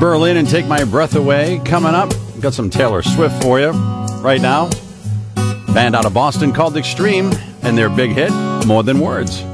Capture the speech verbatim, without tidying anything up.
Berlin and Take My Breath Away coming up. Got some Taylor Swift for you right now. Band out of Boston called Extreme and their big hit, More Than Words.